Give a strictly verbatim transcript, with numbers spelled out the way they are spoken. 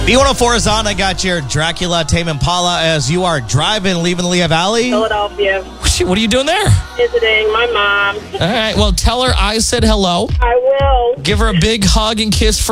B one oh four is on. I got your Dracula Tame Impala as you are driving, leaving the Lehigh Valley. Philadelphia. What are you doing there? Visiting my mom. All right. Well, tell her I said hello. I will. Give her a big hug and kiss.